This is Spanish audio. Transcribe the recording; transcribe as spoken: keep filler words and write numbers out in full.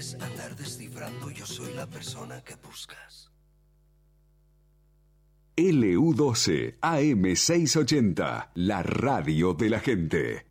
Andar descifrando, yo soy la persona que buscas. L U doce A M seiscientos ochenta, la radio de la gente.